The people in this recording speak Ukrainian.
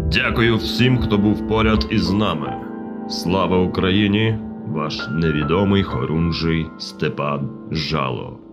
Дякую всім, хто був поряд із нами. Слава Україні! Ваш невідомий хорунжий Степан Жало.